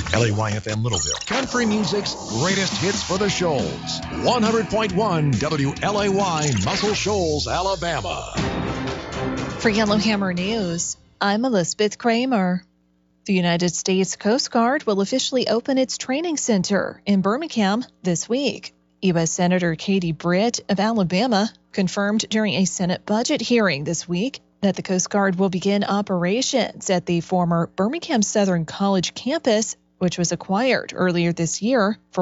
LAYFM Littleville, country music's greatest hits for the Shoals. 100.1 WLAY, Muscle Shoals, Alabama. For Yellowhammer News, I'm Elizabeth Kramer. The United States Coast Guard will officially open its training center in Birmingham this week. U.S. Senator Katie Britt of Alabama confirmed during a Senate budget hearing this week that the Coast Guard will begin operations at the former Birmingham Southern College campus, which was acquired earlier this year for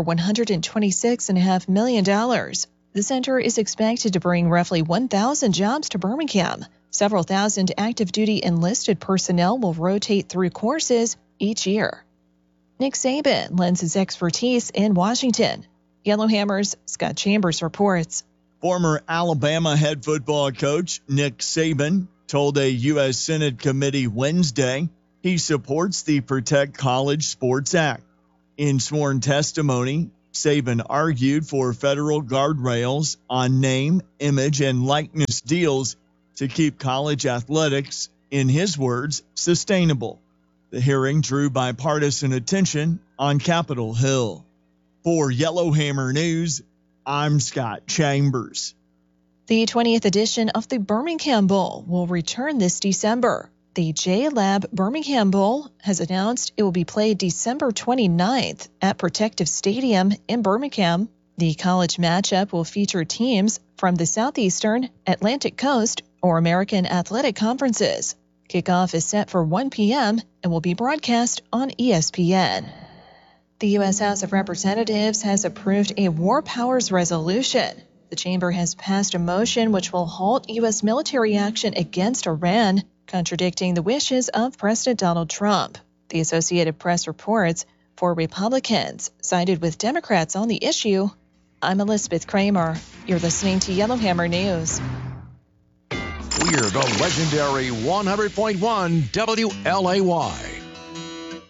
$126.5 million. The center is expected to bring roughly 1,000 jobs to Birmingham. Several thousand active duty enlisted personnel will rotate through courses each year. Nick Saban lends his expertise in Washington. Yellowhammer's Scott Chambers reports. Former Alabama head football coach Nick Saban told a U.S. Senate committee Wednesday he supports the Protect College Sports Act. In sworn testimony, Saban argued for federal guardrails on name, image, and likeness deals to keep college athletics, in his words, sustainable. The hearing drew bipartisan attention on Capitol Hill. For Yellowhammer News, I'm Scott Chambers. The 20th edition of the Birmingham Bowl will return this December. The J-Lab Birmingham Bowl has announced it will be played December 29th at Protective Stadium in Birmingham. The college matchup will feature teams from the Southeastern, Atlantic Coast, or American Athletic Conferences. Kickoff is set for 1 p.m. and will be broadcast on ESPN. The U.S. House of Representatives has approved a War Powers Resolution. The chamber has passed a motion which will halt U.S. military action against Iran, contradicting the wishes of President Donald Trump. The Associated Press reports 4 Republicans sided with Democrats on the issue. I'm Elizabeth Kramer. You're listening to Yellowhammer News. We're the legendary 100.1 WLAY.